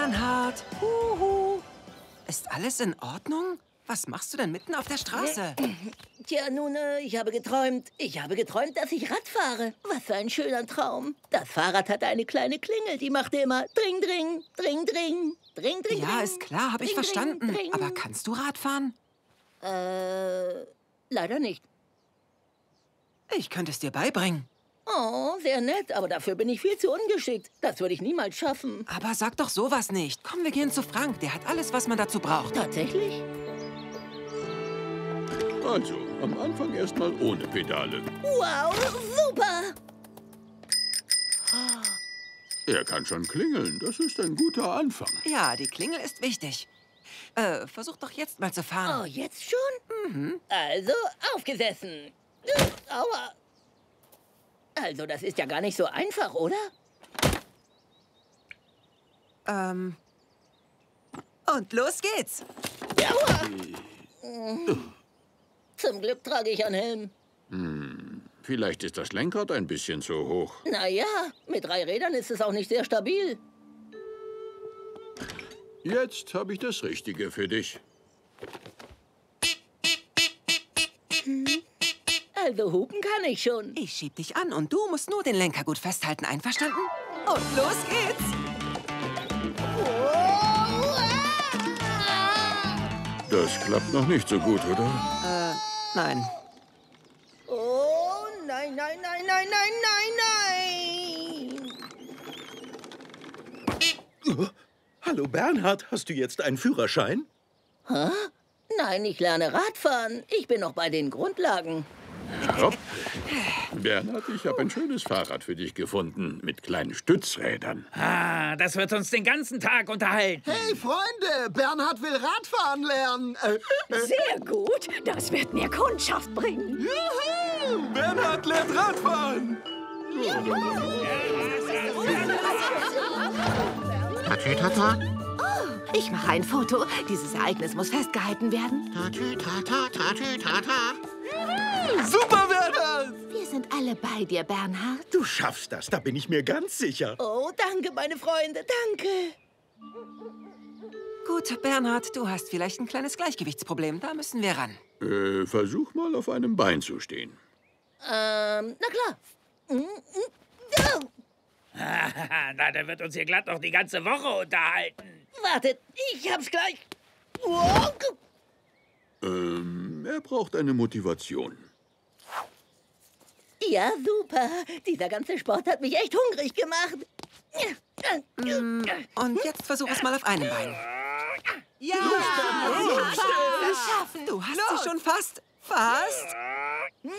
Bernhard. Huhu. Ist alles in Ordnung? Was machst du denn mitten auf der Straße? Tja, nun, ich habe geträumt. Ich habe geträumt, dass ich Rad fahre. Was für ein schöner Traum. Das Fahrrad hatte eine kleine Klingel, die machte immer Dring, Dring, Dring, Dring, Dring, Dring. Ja, ist klar, habe ich Dring, verstanden. Dring, Dring. Aber kannst du Rad fahren? Leider nicht. Ich könnte es dir beibringen. Oh, sehr nett, aber dafür bin ich viel zu ungeschickt. Das würde ich niemals schaffen. Aber sag doch sowas nicht. Komm, wir gehen zu Frank. Der hat alles, was man dazu braucht. Tatsächlich? Also, am Anfang erstmal ohne Pedale. Wow, super! Er kann schon klingeln. Das ist ein guter Anfang. Ja, die Klingel ist wichtig. Versuch doch jetzt mal zu Oh, fahren. jetzt schon? Also, aufgesessen. Aua. Also, das ist ja gar nicht so einfach, oder? Und los geht's. Aua! Zum Glück trage ich einen Helm. Vielleicht ist das Lenkrad ein bisschen zu hoch. Naja, mit 3 Rädern ist es auch nicht sehr stabil. Jetzt habe ich das Richtige für dich. Also, hupen kann ich schon. Ich schieb dich an und du musst nur den Lenker gut festhalten. Einverstanden? Und los geht's. Das klappt noch nicht so gut, oder? Nein. Oh, nein, nein, nein, nein, nein, nein, nein! Hallo Bernhard, hast du jetzt einen Führerschein? Nein, ich lerne Radfahren. Ich bin noch bei den Grundlagen. Hopp. Bernhard, ich habe ein schönes Fahrrad für dich gefunden. Mit kleinen Stützrädern. Ah, das wird uns den ganzen Tag unterhalten. Hey, Freunde, Bernhard will Radfahren lernen. Sehr gut. Das wird mir Kundschaft bringen. Juhu, Bernhard lernt Radfahren. Tatütata, Ich mache ein Foto. Dieses Ereignis muss festgehalten werden. tatütata, tatütata. Super, Bernhard. Wir sind alle bei dir, Bernhard. Du schaffst das, da bin ich mir ganz sicher. Oh, danke, meine Freunde, danke. Gut, Bernhard, du hast vielleicht ein kleines Gleichgewichtsproblem. Da müssen wir ran. Versuch mal auf einem Bein zu stehen. Na klar. Na, der wird uns hier glatt noch die ganze Woche unterhalten. Wartet, ich hab's gleich. Wow. Er braucht eine Motivation. Ja, super. Dieser ganze Sport hat mich echt hungrig gemacht. Und jetzt versuch es mal auf einem Bein. Ja! Wir schaffen. Du hast sie schon fast. Fast.